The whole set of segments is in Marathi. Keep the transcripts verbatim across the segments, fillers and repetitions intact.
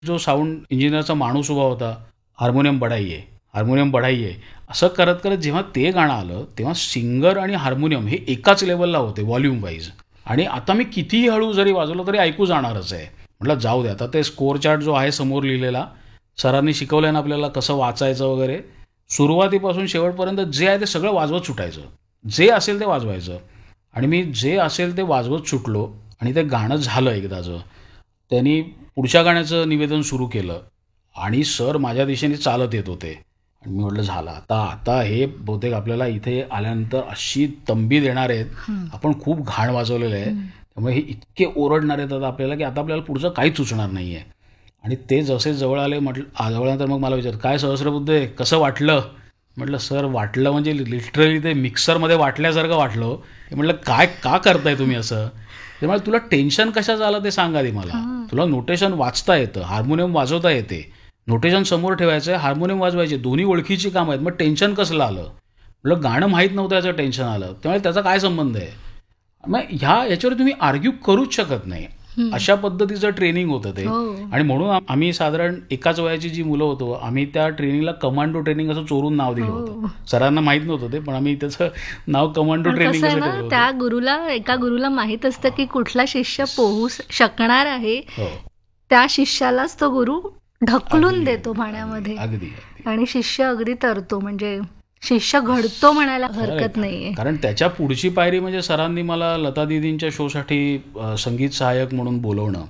जो साऊंड इंजिनियरचा माणूस उभा होता, हार्मोनियम बढाइये, हार्मोनियम बढाइये, असं करत करत जेव्हा ते गाणं आलं तेव्हा सिंगर आणि हार्मोनियम हे एकाच लेवलला होते व्हॉल्यूम वाईज. आणि आता मी कितीही हळू जरी वाजवलं तरी ऐकू जाणारच आहे. म्हटलं जाऊ दे, आता ते स्कोअर चार्ट जो आहे समोर लिहिलेला, सरांनी शिकवलं ना आपल्याला कसं वाचायचं वगैरे, सुरुवातीपासून शेवटपर्यंत जे आहे ते सगळं वाजवत सुटायचं, जे असेल ते वाजवायचं. आणि मी जे असेल ते वाजवत सुटलो आणि ते गाणं झालं एकदाचं. त्यांनी पुढच्या गाण्याचं निवेदन सुरू केलं आणि सर माझ्या दिशेने चालत येत होते. आणि मी म्हटलं झालं आता, आता हे बहुतेक आपल्याला इथे आल्यानंतर अशी तंबी देणार आहेत, आपण खूप घाण वाजवलेलं आहे, त्यामुळे हे इतके ओरडणार आहेत आता आपल्याला की आता आपल्याला पुढचं काहीच सुचणार नाही आहे. आणि ते जसे जवळ आले, म्हटलं जवळनंतर मग मला विचार काय सहस्रबुद्धे कसं वाटलं. म्हटलं सर वाटलं म्हणजे लिटरली ते मिक्सरमध्ये वाटल्यासारखं वाटलं. ते म्हटलं काय का करताय तुम्ही असं. ते मला तुला टेन्शन कशाचं आलं ते सांग आधी मला. तुला नोटेशन वाचता येतं, हार्मोनियम वाजवता येते, नोटेशन समोर ठेवायचं आहे, हार्मोनियम वाजवायचे, दोन्ही ओळखीची कामं आहेत, मग टेन्शन कसलं आलं. म्हटलं गाणं माहीत नव्हतं याचं टेन्शन आलं, त्यामुळे त्याचा काय संबंध आहे. मग ह्या याच्यावर तुम्ही आर्ग्यू करूच शकत नाही. अशा पद्धतीचं ट्रेनिंग होतं ते. आणि म्हणून आम्ही साधारण एकाच वयाची जी मुलं होतो, आम्ही त्या ट्रेनिंगला कमांडो ट्रेनिंग असं चोरून नाव दिलं होतं. सरांना माहित नव्हतं ते, पण आम्ही त्याचं नाव कमांडो ट्रेनिंग असं ठेवलं होतं. त्या गुरुला, एका गुरुला माहित असतं की कुठला शिष्य पोहू शकणार आहे, त्या शिष्यालाच तो गुरु ढकलून देतो पाण्यामध्ये. अगदी. आणि शिष्य अगदी तरतो, म्हणजे शिष्य घडतो म्हणायला हरकत नाहीये. कारण त्याच्या पुढची पायरी म्हणजे सरांनी मला लता दीदींच्या शोसाठी संगीत सहाय्यक म्हणून बोलवणं,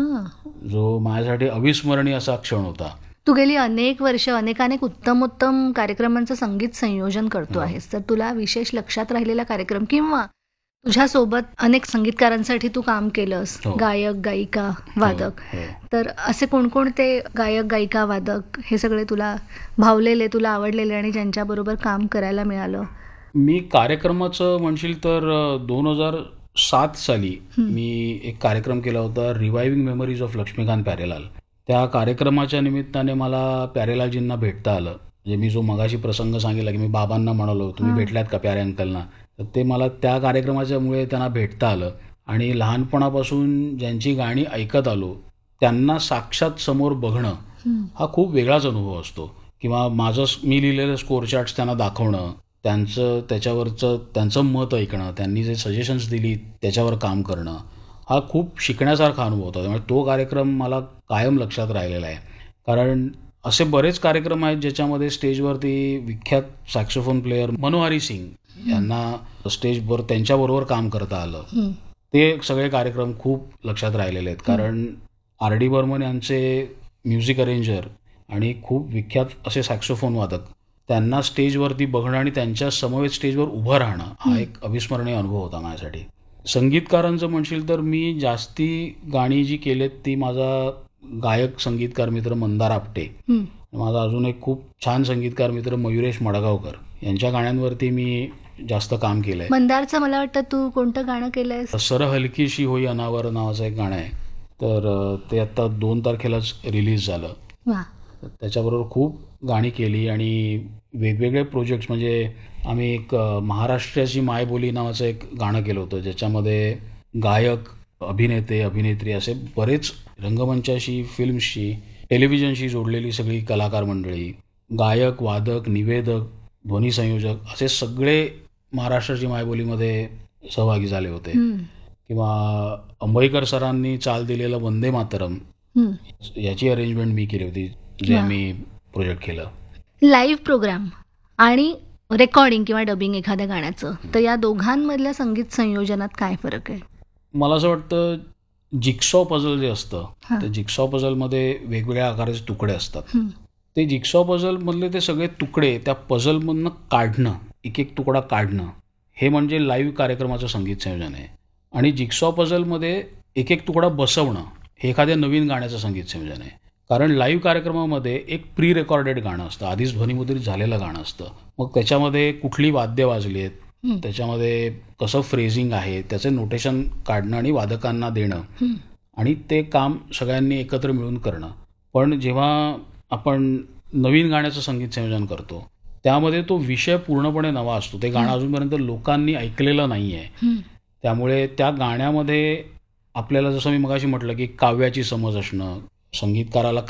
जो माझ्यासाठी अविस्मरणीय असा क्षण होता. तू गेली अनेक वर्ष अनेक अनेक उत्तम उत्तम कार्यक्रमांचं संगीत संयोजन करतो आहेस, तर तुला विशेष लक्षात राहिलेला कार्यक्रम किंवा तुझ्यासोबत अनेक संगीतकारांसाठी तू काम केलंस, गायक गायिका वादक, तर असे कोणकोणते गायक गायिका वादक हे सगळे तुला भावलेले, तुला आवडलेले आणि ज्यांच्याबरोबर काम करायला मिळालं. मी कार्यक्रमाचं म्हणशील तर दोन हजार सात साली मी एक कार्यक्रम केला होता, रिवायविंग मेमरीज ऑफ लक्ष्मीकांत प्यारेलाल. त्या कार्यक्रमाच्या निमित्ताने मला प्यारेलालजींना भेटता आलं. म्हणजे मी जो मगाशी प्रसंग सांगितला की मी बाबांना म्हणालो तुम्ही भेटल्यात का प्यारे अंकलना, तर ते मला त्या कार्यक्रमाच्यामुळे त्यांना भेटता आलं. आणि लहानपणापासून ज्यांची गाणी ऐकत आलो त्यांना साक्षात समोर बघणं हा खूप वेगळाच अनुभव असतो. किंवा माझं मी लिहिलेलं स्कोअर चार्ट्स त्यांना दाखवणं, त्यांचं त्याच्यावरचं त्यांचं मत ऐकणं, त्यांनी जे सजेशन्स दिली त्याच्यावर काम करणं, हा खूप शिकण्यासारखा अनुभव होता. त्यामुळे तो कार्यक्रम मला कायम लक्षात राहिलेला आहे. कारण असे बरेच कार्यक्रम आहेत ज्याच्यामध्ये स्टेजवरती विख्यात सॅक्सोफोन प्लेयर मनोहरी सिंग यांना स्टेजवर त्यांच्याबरोबर काम करता आलं. ते सगळे कार्यक्रम खूप लक्षात राहिलेले आहेत. कारण आर डी बर्मन यांचे म्युझिक अरेंजर आणि खूप विख्यात असे सॅक्सोफोन वादक, त्यांना स्टेजवरती बघणं आणि त्यांच्या समवेत स्टेजवर उभं राहणं हा एक अविस्मरणीय अनुभव होता माझ्यासाठी. संगीतकारांचं म्हणशील तर मी जास्ती गाणी जी केलेत ती माझा गायक संगीतकार मित्र मंदार आपटे, माझा अजून एक खूप छान संगीतकार मित्र मयुरेश मडगावकर यांच्या गाण्यांवरती मी जास्त काम केलंय. मंदारचं मला वाटतं तू कोणतं गाणं केलंय? सर हलकीशी होई अनावर नावाचं एक गाणं आहे, तर ते आता दोन तारखेलाच रिलीज झालं. त्याच्याबरोबर खूप गाणी केली आणि वेगवेगळे प्रोजेक्ट्स, म्हणजे आम्ही एक महाराष्ट्राची मायबोली नावाचं एक गाणं केलं होतं ज्याच्यामध्ये गायक, अभिनेते, अभिनेत्री असे बरेच रंगमंचाशी, फिल्म्सशी, टेलिव्हिजनशी जोडलेली सगळी कलाकार मंडळी, गायक, वादक, निवेदक, ध्वनी संयोजक असे सगळे महाराष्ट्राची मायबोलीमध्ये सहभागी झाले होते. किंवा अंबईकर सरांनी चाल दिलेलं वंदे मातरम याची अरेंजमेंट मी केली होती, जे आम्ही प्रोजेक्ट केलं. लाईव्ह प्रोग्राम आणि रेकॉर्डिंग किंवा डबिंग एखाद्या गाण्याचं, तर या दोघांमधल्या संगीत संयोजनात काय फरक आहे? मला असं वाटतं जिक्सॉ पझल जे असतं, त्या जिक्सॉ पझलमध्ये वेगवेगळ्या आकाराचे तुकडे असतात. ते जिक्सॉ पझलमधले ते सगळे तुकडे त्या पझलमधनं काढणं, एक एक तुकडा काढणं, हे म्हणजे लाईव्ह कार्यक्रमाचं संगीत संयोजन आहे. आणि जिक्सॉ पझलमध्ये एक एक तुकडा बसवणं हे एखाद्या नवीन गाण्याचं संगीत संयोजन आहे. कारण लाईव्ह कार्यक्रमामध्ये एक प्री रेकॉर्डेड गाणं असतं, आधीच ध्वनिमुद्रित झालेलं गाणं असतं. मग त्याच्यामध्ये कुठली वाद्य वाजली आहेत, त्याच्यामध्ये कसं फ्रेझिंग आहे, त्याचं नोटेशन काढणं आणि वादकांना देणं आणि ते काम सगळ्यांनी एकत्र मिळून करणं. पण जेव्हा आपण नवीन गाण्याचं संगीत संयोजन करतो त्यामध्ये तो विषय पूर्णपणे नवा असतो, ते गाणं अजूनपर्यंत लोकांनी ऐकलेलं नाही आहे. त्यामुळे त्या गाण्यामध्ये आपल्याला जसं मी मगाशी म्हटलं की काव्याची समज असणं, संगीतकाराला